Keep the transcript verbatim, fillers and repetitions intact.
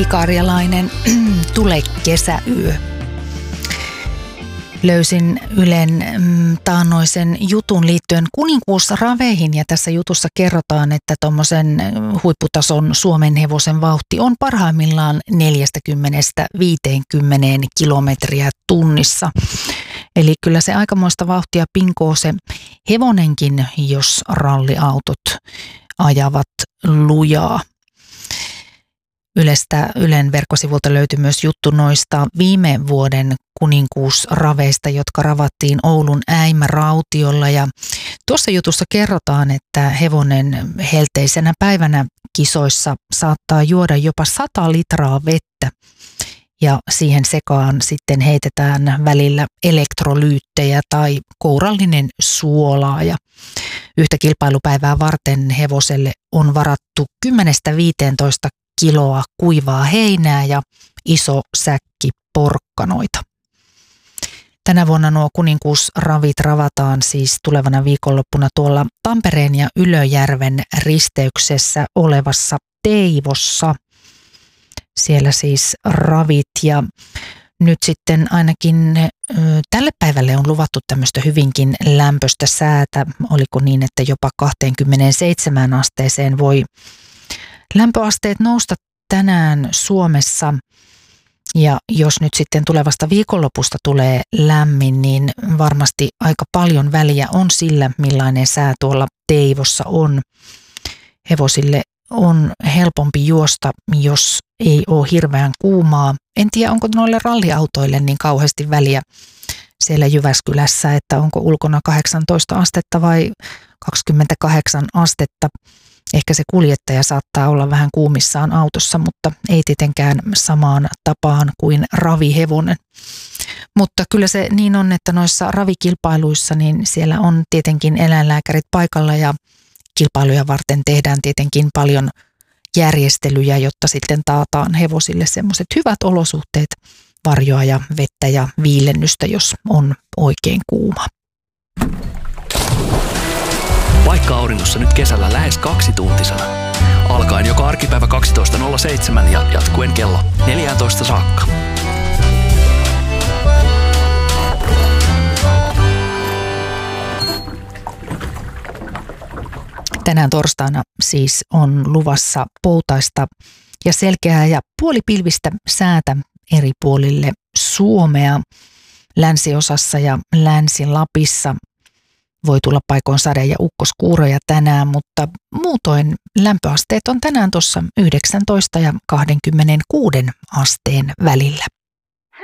Viikarialainen Tule kesäyö. Löysin Ylen mm, taannoisen jutun liittyen kuninkuusraveihin ja tässä jutussa kerrotaan, että tuommoisen huipputason Suomen hevosen vauhti on parhaimmillaan neljäkymmentä viisikymmentä kilometriä tunnissa. Eli kyllä se aikamoista vauhtia pinkoo se hevonenkin, jos ralliautot ajavat lujaa. Ylestä Ylen verkkosivulta löytyi myös juttu noista viime vuoden kuninkuusraveista, jotka ravattiin Oulun Äimärautiolla. Ja tuossa jutussa kerrotaan, että hevonen helteisenä päivänä kisoissa saattaa juoda jopa sata litraa vettä. Ja siihen sekaan sitten heitetään välillä elektrolyyttejä tai kourallinen suolaa. Ja yhtä kilpailupäivää varten hevoselle on varattu kymmenestä viiteentoista kiloa kuivaa heinää ja iso säkki porkkanoita. Tänä vuonna nuo kuninkuusravit ravataan siis tulevana viikonloppuna tuolla Tampereen ja Ylöjärven risteyksessä olevassa Teivossa. Siellä siis ravit ja nyt sitten ainakin ö, tälle päivälle on luvattu tämmöistä hyvinkin lämpöistä säätä. Oliko niin, että jopa kaksikymmentäseitsemän asteeseen voi lämpöasteet nousta tänään Suomessa. Ja jos nyt sitten tulevasta viikonlopusta tulee lämmin, niin varmasti aika paljon väliä on sillä, millainen sää tuolla Teivossa on. Hevosille on helpompi juosta, jos ei ole hirveän kuumaa. En tiedä, onko noille ralliautoille niin kauheasti väliä siellä Jyväskylässä, että onko ulkona kahdeksantoista astetta vai kaksikymmentäkahdeksan astetta. Ehkä se kuljettaja saattaa olla vähän kuumissaan autossa, mutta ei tietenkään samaan tapaan kuin ravihevonen. Mutta kyllä se niin on, että noissa ravikilpailuissa niin siellä on tietenkin eläinlääkärit paikalla ja kilpailuja varten tehdään tietenkin paljon järjestelyjä, jotta sitten taataan hevosille semmoiset hyvät olosuhteet, varjoa ja vettä ja viilennystä, jos on oikein kuuma. Paikka auringossa nyt kesällä lähes kaksituntisena. Alkaen joka arkipäivä kaksitoista nolla seitsemän ja jatkuen kello neljätoista saakka. Tänään torstaina siis on luvassa poutaista ja selkeää ja puolipilvistä säätä eri puolille Suomea. Länsiosassa ja Länsi-Lapissa voi tulla paikoin sade- ja ukkoskuuroja tänään, mutta muutoin lämpöasteet on tänään tuossa yhdeksäntoista ja kaksikymmentäkuusi asteen välillä.